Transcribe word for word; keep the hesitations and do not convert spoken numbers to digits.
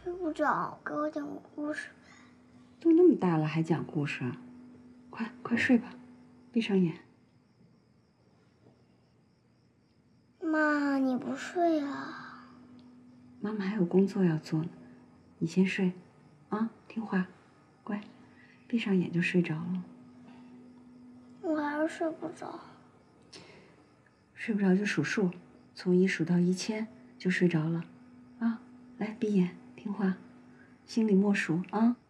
睡不着，给我讲个故事。 都那么大了还讲故事啊？快快睡吧，闭上眼。 妈，你不睡啊？ 妈妈还有工作要做呢，你先睡，啊，听话，乖，闭上眼就睡着了。 我还是睡不着。 睡不着就数数，从一数到一千就睡着了，啊，来闭眼听话，心里默数啊。